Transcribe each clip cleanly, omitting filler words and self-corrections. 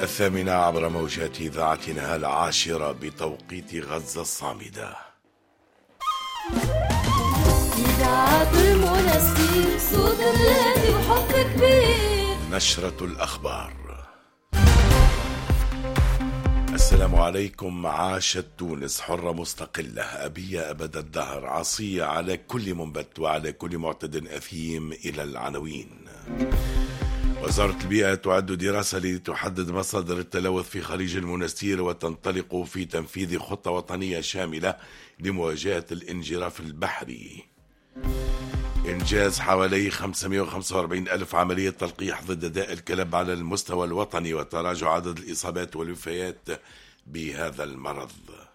الثامنة عبر موجات إذاعتنا العاشرة بتوقيت غزة الصامدة. إذاعة المنستير، صوت الراديو وحب كبير. نشرة الأخبار. السلام عليكم. عاشت تونس حرة مستقلة أبية أبد الدهر، عصية على كل منبت وعلى كل معتد أثيم. إلى العناوين. وزارة البيئة تعد دراسة لتحدد مصادر التلوث في خليج المنستير وتنطلق في تنفيذ خطة وطنية شاملة لمواجهة الانجراف البحري. إنجاز حوالي 545 ألف عملية تلقيح ضد داء الكلب على المستوى الوطني، وتراجع عدد الإصابات والوفيات بهذا المرض.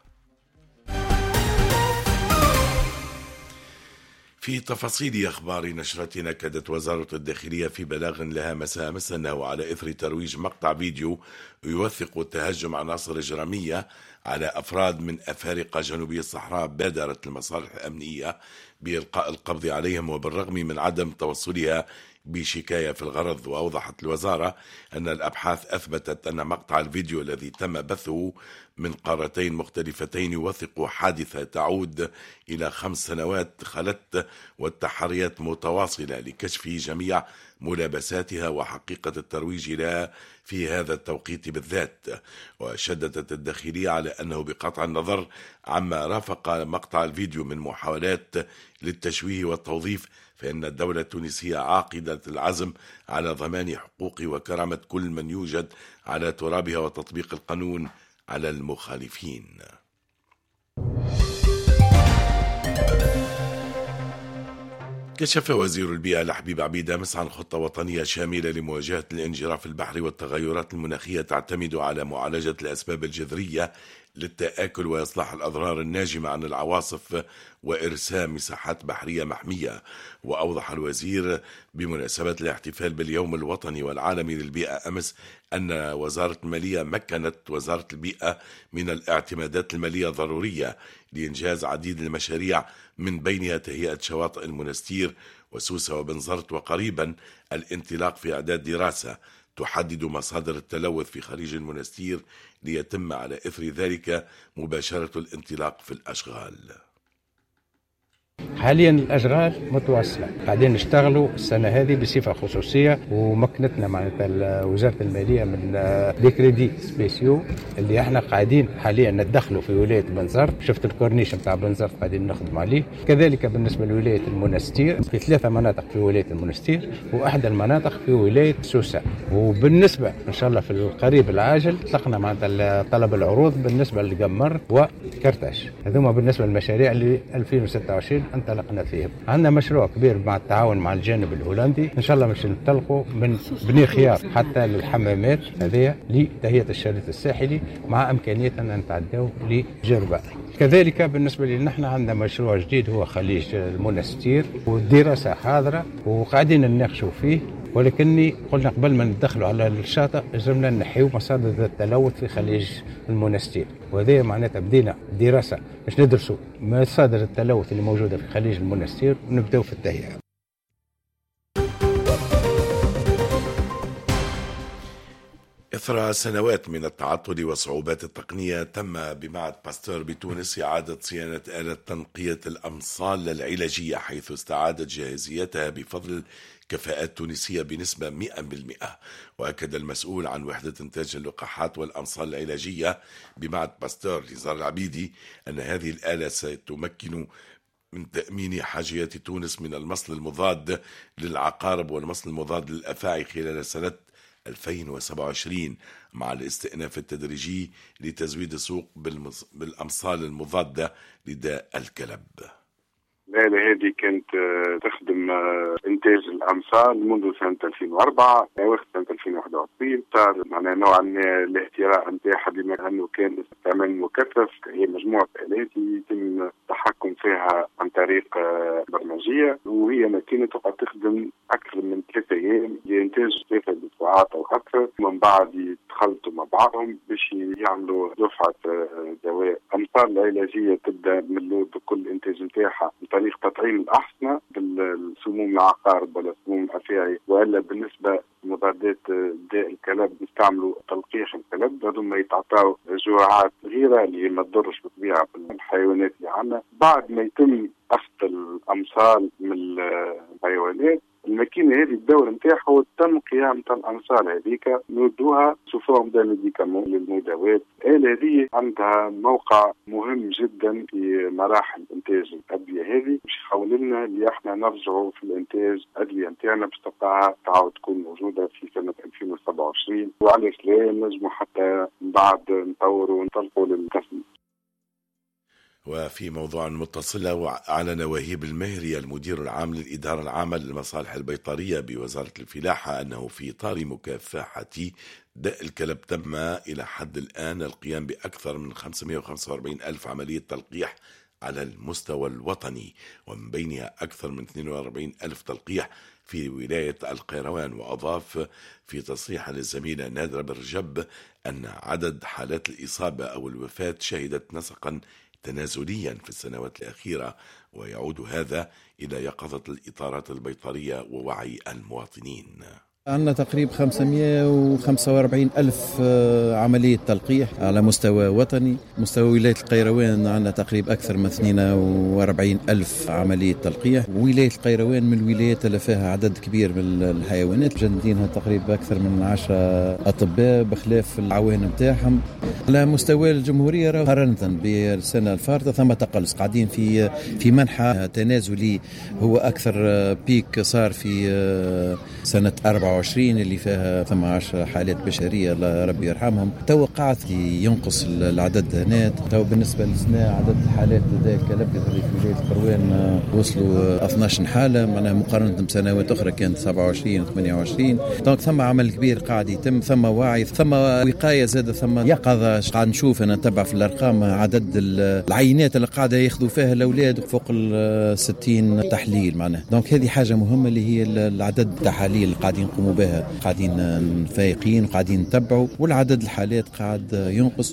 في تفاصيل أخبار نشرتنا، كادت وزارة الداخلية في بلاغ لها مساء أمس أنه على إثر ترويج مقطع فيديو يوثق تهجم عناصر إجرامية على أفراد من أفارقة جنوبي الصحراء، بادرت المصالح الأمنية بإلقاء القبض عليهم وبالرغم من عدم توصلها بشكاية في الغرض. وأوضحت الوزارة أن الأبحاث أثبتت أن مقطع الفيديو الذي تم بثه من قارتين مختلفتين يوثق حادثة تعود إلى 5 سنوات خلت، والتحريات متواصلة لكشف جميع ملابساتها وحقيقة الترويج لها في هذا التوقيت بالذات. وشددت الداخلية على أنه بقطع النظر عما رافق مقطع الفيديو من محاولات للتشويه والتوظيف، فإن الدولة التونسية عاقدة العزم على ضمان حقوق وكرامة كل من يوجد على ترابها وتطبيق القانون على المخالفين. كشف وزير البيئة لحبيب عبيد أمس عن خطة وطنية شاملة لمواجهة الانجراف البحري والتغيرات المناخية تعتمد على معالجة الأسباب الجذرية للتآكل وإصلاح الأضرار الناجمة عن العواصف وإرسام مساحات بحرية محمية. وأوضح الوزير بمناسبة الاحتفال باليوم الوطني والعالمي للبيئة أمس أن وزارة المالية مكنت وزارة البيئة من الاعتمادات المالية الضرورية لإنجاز عديد المشاريع، من بينها تهيئة شواطئ المنستير وسوسة وبنزرت، وقريبا الانطلاق في إعداد دراسة تحدد مصادر التلوث في خليج المنستير ليتم على إثر ذلك مباشرة الانطلاق في الأشغال. حاليا الأشغال متواصلة، قاعدين نشتغلوا السنة هذه بصفة خصوصية، ومكنتنا معناتها وزارة المالية من دي كريدي سبيسيو اللي احنا قاعدين حاليا ندخلوا في ولاية بنزرت. شفت الكورنيش متاع بنزرت قاعدين نخدم عليه، كذلك بالنسبة لولاية المنستير في 3 مناطق في ولاية المنستير، وأحدى المناطق في ولاية سوسة. وبالنسبة إن شاء الله في القريب العاجل طلقنا معناتها طلب العروض بالنسبة لقمر وكرتاش، هذوما بالنسبة للمشاريع اللي 2026 انطلقنا فيهم. عندنا مشروع كبير مع التعاون مع الجانب الهولندي، ان شاء الله باش ننطلقوا من بني خيار حتى للحمامات هذه لتهيئة الشريط الساحلي، مع امكانيه ان نتعداو لجربة. كذلك بالنسبه لنا احنا عندنا مشروع جديد هو خليج المنستير، والدراسه حاضره وقاعدين نناقشوا فيه، ولكني قلنا قبل ما ندخلوا على الشاطئ لازمنا نحيو مصادر التلوث في خليج المنستير، وهذا معناتها بدينا دراسة باش ندرسوا مصادر التلوث اللي موجودة في خليج المنستير ونبدأوا في التهيئة. إثر سنوات من التعطل وصعوبات التقنية، تم بمعهد باستور بتونس إعادة صيانة آلة تنقية الأمصال العلاجية، حيث استعادت جاهزيتها بفضل كفاءات تونسية بنسبة 100%. وأكد المسؤول عن وحدة إنتاج اللقاحات والأمصال العلاجية بمعهد باستور نزار العبيدي أن هذه الآلة ستمكن من تأمين حاجيات تونس من المصل المضاد للعقارب والمصل المضاد للأفاعي خلال سنة 2027، مع الاستئناف التدريجي لتزويد السوق بالأمصال المضادة لداء الكلب. الآلة هذه كانت تخدم إنتاج الأمصال منذ سنة 2004 أواخر سنة 2021. صار معناها نوعا ما الاهتراء نتاعها بما أنه كان استعمال مكثف. هي مجموعة آلات يتم التحكم فيها عن طريق برمجية، وهي ماكينة تقعد تخدم أكثر من 3 أيام لإنتاج 3 دفعات أو أكثر، ومن بعد يتخلطوا مع بعضهم باش يعملوا دفعة دواء. أمصال علاجية تبدأ من اللود بكل إنتاج نتاعها طريق تطعيم الأحصنة بالسموم العقارب ولا سموم الأفاعي، وإلا بالنسبة مضادات داء الكلب، يستعملوا تلقيح الكلب، هذوما يتعطاو جرعات صغيرة اللي ما تضرش بالطبيعة في الحيوانات اللي عندنا. بعد ما يتم أخذ الأمصال من الحيوانات، الماكينة هذه الدور نتاعها هو التنقية نتاع الأمصال هذيك، نودوها سوفورم دا ميديكامون للمداوات. الآلة هذه عندها موقع مهم جدا في مراحل إنتاج الأدوية هذه، باش يحول لنا اللي احنا نرجعوا في الإنتاج الأدوية نتاعنا باش تبقى تعاود تكون موجودة في سنة 2027، وعلى لا نجموا حتى بعد نطوروا ونطلقوا للتصنيع. وفي موضوع متصل، أعلن وهيب المهري المدير العام للإدارة العامة للمصالح البيطرية بوزارة الفلاحة أنه في إطار مكافحة داء الكلب تم إلى حد الآن القيام بأكثر من 545 ألف عملية تلقيح على المستوى الوطني، ومن بينها أكثر من 42 ألف تلقيح في ولاية القيروان. وأضاف في تصريح للزميلة نادرة برجب أن عدد حالات الإصابة أو الوفاة شهدت نسقا تنازليا في السنوات الأخيرة، ويعود هذا إلى يقظة الإطارات البيطرية ووعي المواطنين. عندنا تقريبا 545 ألف عملية تلقيح على مستوى وطني. مستوى ولاية القيروان عندنا تقريبا أكثر من 42 ألف عملية تلقيح. ولاية القيروان من الولايات اللي فيها عدد كبير من الحيوانات، جندينها تقريبا أكثر من 10 أطباء بخلاف العوان متاعهم. على مستوى الجمهورية قارنة بالسنة الفارطة ثم تقلص، قاعدين في منحى تنازلي. هو أكثر بيك صار في سنة 24 اللي فيها 18 حالات بشرية الله ربي يرحمهم. توقعت ينقص العدد هنا. تو بالنسبة للسنة عدد الحالات لدى الكلب في ولاية القيروان وصلوا 12 حالة، معناها مقارنة بسنوات أخرى كانت 27 و 28. دونك ثم عمل كبير قاعد يتم، ثم وعي، ثم وقاية زادة، ثم يقظة. قاعد نشوف أنا نتبع في الأرقام عدد العينات اللي قاعدة ياخذوا فيها الأولاد فوق 60 تحليل معناها. دونك هذه حاجة مهمة اللي هي العدد التحاليل اللي قاعدين نقوموا بها، قاعدين فايقين وقاعدين نتبعوا، والعدد الحالات قاعد ينقص.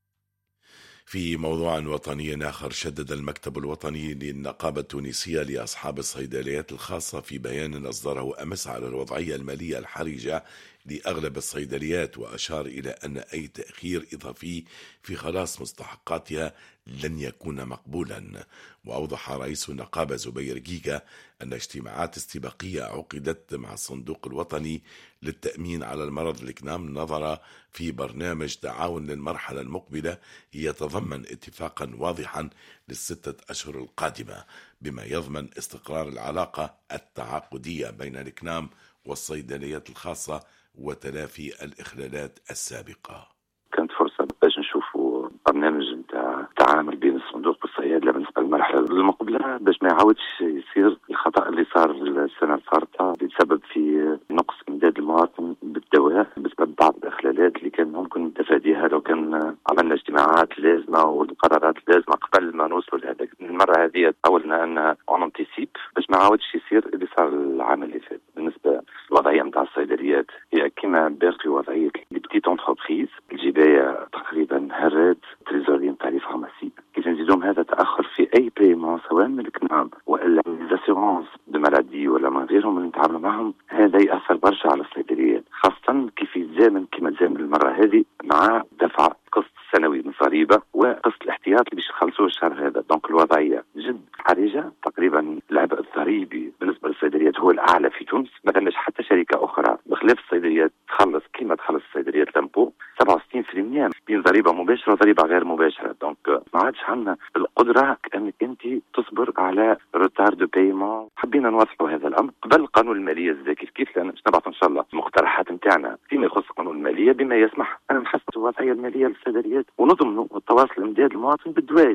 في موضوع وطني آخر، شدد المكتب الوطني للنقابة التونسية لأصحاب الصيدليات الخاصة في بيان أصدره أمس على الوضعية المالية الحرجة لأغلب الصيدليات، وأشار إلى أن أي تأخير إضافي في خلاص مستحقاتها لن يكون مقبولا. وأوضح رئيس النقابة زبير جيجا أن اجتماعات استباقية عقدت مع الصندوق الوطني للتأمين على المرض الإكنام نظرا في برنامج تعاون للمرحلة المقبلة يتضمن اتفاقا واضحا لل6 أشهر القادمة بما يضمن استقرار العلاقة التعاقدية بين الإكنام والصيدليات الخاصة وتلافي الإخلالات السابقة. كانت فرصة باش نشوفوا برنامج نتاع تعامل بين الصندوق والصيادلة بالنسبة للمرحلة المقبلة، باش ما يعاودش يصير الخطأ اللي صار السنة الفارطة اللي تسبب في نقص إمداد المواطن بالدواء بسبب بعض الإخلالات اللي كان ممكن تفاديها لو كان عملنا اجتماعات لازمة والقرارات لازمة قبل ما نوصلوا لهذا. المرة هذه حاولنا أن أنتيسيب باش ما يعاودش يصير اللي صار العام اللي فات. بالنسبة للوضعية نتاع الصيدليات هي كما باقي وضعية البتيت انتربريز، الجباية تقريبا هرات تريزوري نتاع لي فارماسي. كيف نزيدهم هذا تأخر في أي بايمون سواء من الكناب ولا من الاسيرونس دو مالادي ولا من غيرهم اللي نتعاملوا معهم، هذا يأثر برشا على الصيدليات، خاصة كيف يتزامن كما تزامن المرة هذه مع دفع قسط سنوي من ضريبة وقسط الاحتياط اللي باش يخلصوه الشهر هذا. دونك الوضعية جد حرجة. تقريبا العبء الضريبي بالنسبة للصيدليات هو الأعلى في تونس، ما ثماش حتى شركة أخرى بخلاف الصيدليات تخلص كما تخلص الصيدليات لامبو 67% بين ضريبة مباشرة وضريبة غير مباشرة. دونك ما عادش عندنا القدرة انك انت تصبر على روتار دو بايمون. حبينا نوضحوا هذا الامر قبل قانون المالية الزاكي كيف، لان باش نبعث ان شاء الله المقترحات نتاعنا فيما يخص قانون المالية بما يسمح ان نحسن الوضعية المالية للصيدليات ونضمنوا التواصل امداد المواطن بالدواء.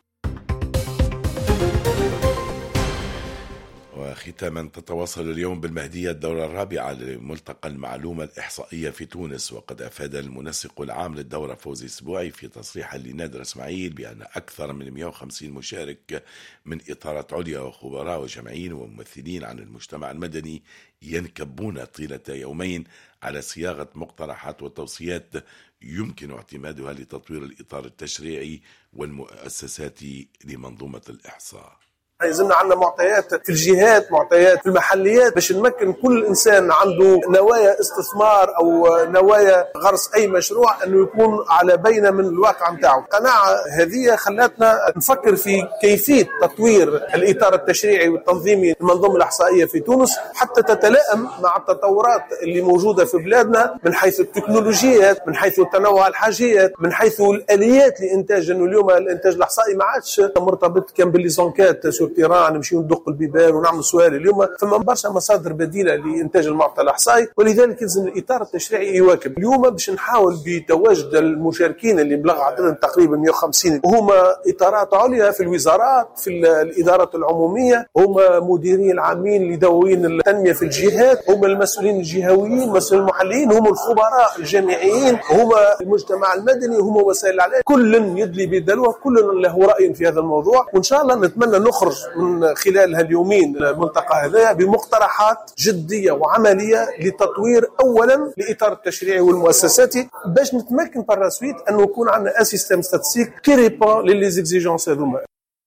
وختاما، تتواصل اليوم بالمهدية الدورة الرابعة لملتقى المعلومة الإحصائية في تونس، وقد أفاد المنسق العام للدورة فوزي اسبوعي في تصريح لنادر اسماعيل بأن أكثر من 150 مشارك من إطارات عليا وخبراء وجمعيين وممثلين عن المجتمع المدني ينكبون طيلة يومين على صياغة مقترحات وتوصيات يمكن اعتمادها لتطوير الإطار التشريعي والمؤسساتي لمنظومة الإحصاء. يلزمنا عندنا معطيات في الجهات، معطيات في المحليات، باش نمكن كل إنسان عنده نوايا استثمار أو نوايا غرس أي مشروع أنه يكون على بينة من الواقع متاعه. القناعة هذه خلاتنا نفكر في كيفية تطوير الإطار التشريعي والتنظيمي المنظومة الإحصائية في تونس حتى تتلائم مع التطورات اللي موجودة في بلادنا من حيث التكنولوجيات، من حيث تنوع الحاجيات، من حيث الآليات لإنتاج. أنه اليوم الإنتاج الإحصائي ما عادش مرتبط كان بالليزونكات سور تيران نمشيو ندق البيبان ونعمل سؤال. اليوم فما برشا مصادر بديلة لإنتاج المعطى الإحصائي، ولذلك لازم الإطار التشريعي يواكب. اليوم باش نحاول بتواجد المشاركين اللي بلغ عددهم تقريبا 150 وهما إطارات عليا في الوزارات، في الإدارات العمومية، هما مديرين العامين لدواوين التنمية في الجهات، هما المسؤولين الجهويين، المسؤولين المحليين، هما الخبراء الجامعيين، هما المجتمع المدني، هما وسائل الإعلام، كل يدلي بيدلوه، كل له رأي في هذا الموضوع. وإن شاء الله نتمنى نخرج من خلال هاليومين الملتقى هذا بمقترحات جدية وعملية لتطوير أولا لإطار التشريعي والمؤسساتي باش نتمكن بالرسويت أنه يكون عندنا ان سيستم ستاتستيك كي ريبون لي زيكزيجونس هذوما.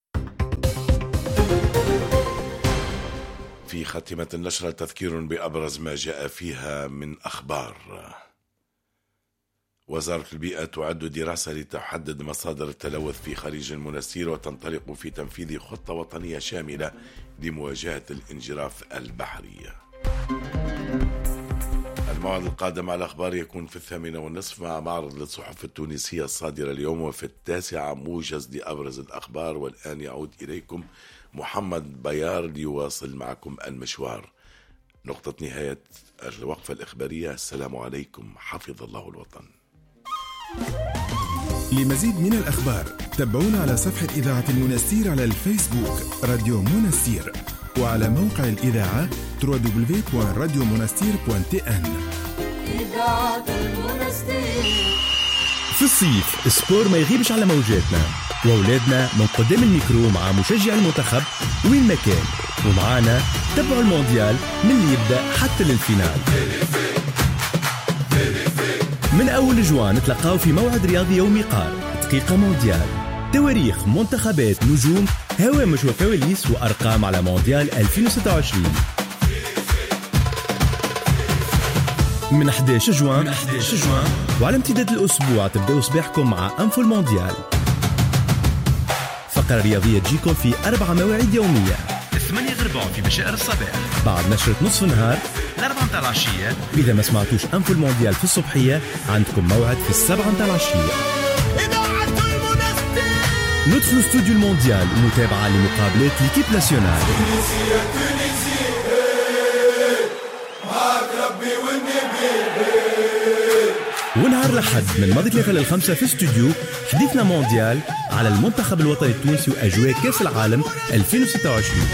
في خاتمة النشرة تذكير بأبرز ما جاء فيها من أخبار. وزارة البيئة تعد دراسة لتحدد مصادر التلوث في خليج المنستير وتنطلق في تنفيذ خطة وطنية شاملة لمواجهة الانجراف البحري. الموعد القادم على الأخبار يكون في 8:30 مع معرض للصحف التونسية الصادرة اليوم، وفي 9 موجز لأبرز الأخبار. والآن يعود إليكم محمد بيار ليواصل معكم المشوار. نقطة نهاية الوقفة الإخبارية. السلام عليكم، حفظ الله الوطن. لمزيد من الأخبار تابعونا على صفحة إذاعة المنستير على الفيسبوك راديو منستير، وعلى موقع الإذاعة www.radiomonastir.tn. إذاعة المنستير. في الصيف السبور ما يغيبش على موجاتنا، وأولادنا من قدام الميكرو مع مشجع المنتخب وين ما كان، ومعانا تبعوا المونديال من اللي يبدأ حتى للفينال. من أول جوان نتلقاو في موعد رياضي يومي قار، دقيقة مونديال، تواريخ، منتخبات، نجوم، هوامش وكواليس وأرقام على مونديال 2026 من 11 جوان وعلى امتداد الأسبوع تبدأوا صباحكم مع أنفو المونديال، فقرة رياضية تجيكم في 4 مواعيد يومية: 8 غربان في بشائر الصباح، بعد نشرة نصف النهار، 4 متاع العشية. إذا ما سمعتوش أنفو المونديال في الصبحية عندكم موعد في 7 متاع العشية. ندخل استوديو المونديال ومتابعة لمقابلات ليكيب ناسيونال. ونهار الأحد من ماضي 3 ل5 في استوديو حديثنا مونديال على المنتخب الوطني التونسي وأجواء كأس العالم 2026.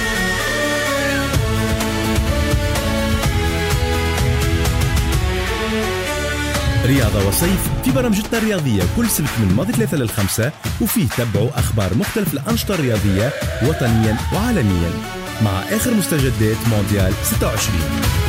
رياضة وصيف في برامجتنا الرياضية كل سبت من ماضي 3 ل5، وفيه تبعوا أخبار مختلف الأنشطة الرياضية وطنيا وعالميا مع آخر مستجدات مونديال 26.